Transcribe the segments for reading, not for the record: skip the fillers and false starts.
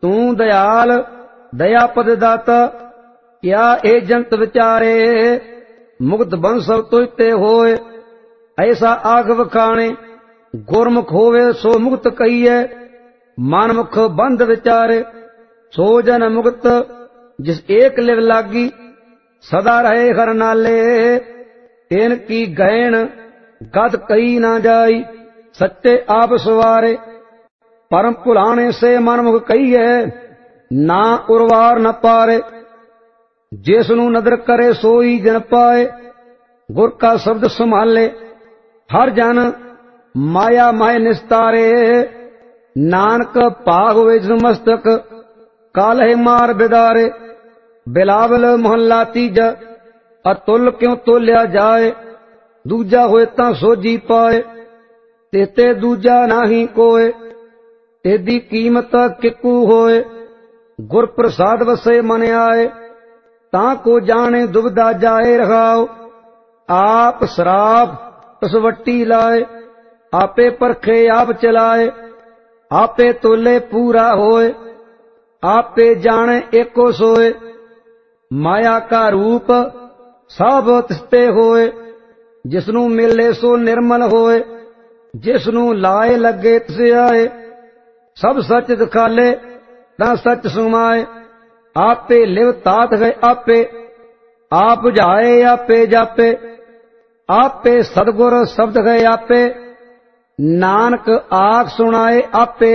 ਤੂੰ ਦਇਆਲ ਦਇਆ ਪਦ ਦਾਤਾ। ਕਿਆ ਇਹ ਜੰਤ ਵਿਚਾਰੇ ਮੁਕਤ ਬੰਸਵ ਤੁਝ ਤੇ ਹੋਏ। ਐਸਾ ਆਖ ਵਖਾਣੇ ਗੁਰਮੁਖ ਹੋਵੇ ਸੋ ਮੁਕਤ ਕਹੀਏ। ਮਨਮੁਖ ਬੰਧ ਵਿਚਾਰੇ ਸੋ ਜਨ ਮੁਕਤ। ਜਿਸ ਏਕ ਲਿਵ ਲਾਗੀ ਸਦਾ ਰਹੇ ਹਰ ਨਾਲੇ। ਤੈਨ ਕੀ ਗਹਿਣ ਗਦ ਕਹੀ ਨਾ ਜਾਈ ਸੱਚੇ ਆਪ ਸਵਾਰੇ। ਪਰਮ ਭੁਲਾਣੇ ਸੇ ਮਨਮੁਖ ਕਹੀਏ ਨਾ ਉਰਵਾਰ ਨ ਪਾਰੇ। ਜਿਸ ਨੂੰ ਨਦਰ ਕਰੇ ਸੋਈ ਜਨ ਪਾਏ। ਗੁਰ ਕਾ ਸ਼ਬਦ ਸੰਭਾਲੇ ਹਰ ਜਨ ਮਾਇਆ ਮਾਇ ਨਿਸਤਾਰੇ। ਨਾਨਕ ਭਾਗ ਹੋਵੇ ਜਿਸ ਮਸਤਕ ਕਾਲਹਿ ਮਾਰ ਬਿਦਾਰੇ। ਬਿਲਾਵਲ ਮੁਹੱਲਾ ਤੀਜਾ ਅਤੁਲ ਕਿਉ ਤੋਲਿਆ ਜਾਏ। ਦੂਜਾ ਹੋਏ ਤਾਂ ਸੋਝੀ ਪਾਏ ਤੇਤੇ ਦੂਜਾ ਨਾਹੀ ਕੋਏ। ਤੇਦੀ ਕੀਮਤ ਕਿਕੂ ਹੋਏ ਗੁਰ ਪ੍ਰਸਾਦ ਵਸੇ ਮਨ ਆਏ। ਤਾਂ ਕੋ ਜਾਣੇ ਦੁਬਦਾ ਜਾਏ ਰਹਾਓ। ਆਪ ਸਰਾਪ ਤਸਵੱਟੀ ਲਾਏ ਆਪੇ ਪਰਖੇ ਆਪ ਚਲਾਏ। ਆਪੇ ਤੋਲੇ ਪੂਰਾ ਹੋਏ ਆਪੇ ਜਾਣੇ ਏਕੋ ਸੋਏ। ਮਾਇਆ ਕਾ ਰੂਪ ਸਭ ਤਿਸਤੇ ਹੋਏ। ਜਿਸਨੂੰ ਮਿਲੇ ਸੋ ਨਿਰਮਲ ਹੋਏ। ਜਿਸਨੂੰ ਲਾਏ ਲੱਗੇ ਤਿਸ ਆਏ। ਸਭ ਸੱਚ ਦਿਖਾਲੇ ਤਾਂ ਸੱਚ ਸੁਮਾਏ। ਆਪੇ ਲਿਵ ਤਾਤ ਗਏ ਆਪੇ ਆਪ ਬੁਝਾਏ ਆਪੇ ਜਾਪੇ। ਆਪੇ ਸਤਿਗੁਰ ਸ਼ਬਦ ਗਏ ਆਪੇ ਨਾਨਕ ਆਖ ਸੁਣਾਏ ਆਪੇ।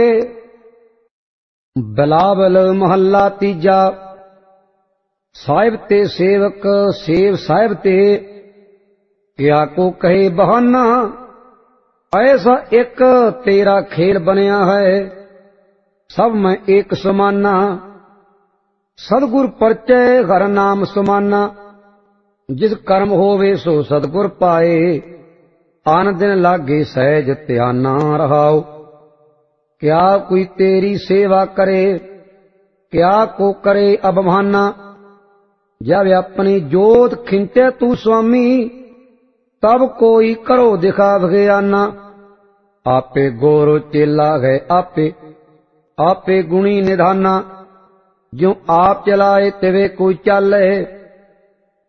ਬਿਲਾਵਲ ਮਹੱਲਾ ਤੀਜਾ। ਸਾਹਿਬ ਤੇ ਸੇਵਕ ਸੇਵ ਸਾਹਿਬ ਤੇ ਕਿਆ ਕੋ ਕਹੇ ਬਹਾਨਾ। ਐਸਾ ਇੱਕ ਤੇਰਾ ਖੇਲ ਬਣਿਆ ਹੈ ਸਭ ਮੈਂ ਏਕ ਸਮਾਨਾ। ਸਤਿਗੁਰ ਪਰਚੈ ਹਰ ਨਾਮ ਸਮਾਨਾ। ਜਿਸ ਕਰਮ ਹੋਵੇ ਸੋ ਸਤਿਗੁਰ ਪਾਏ। ਆਨ ਦਿਨ ਲਾਗੇ ਸਹਿਜ ਧਿਆਨਾ ਰਹਾਓ। ਕਿਆ ਕੋਈ ਤੇਰੀ ਸੇਵਾ ਕਰੇ ਕਿਆ ਕੋ ਕਰੇ ਅਬਮਾਨਾ। ਜਬ ਆਪਣੀ ਜੋਤ ਖਿੰਚੇ ਤੂੰ ਸੁਆਮੀ ਤਬ ਕੋਈ ਕਰੋ ਦਿਖਾ ਬਖਿਆਨਾ। ਆਪੇ ਗੋਰ ਚੇਲਾ ਹੈ ਆਪੇ ਆਪੇ ਗੁਣੀ ਨਿਧਾਨਾ। ਜਿਉ ਆਪ ਚਲਾਏ ਤਿਵੇਂ ਕੋਈ ਚੱਲੇ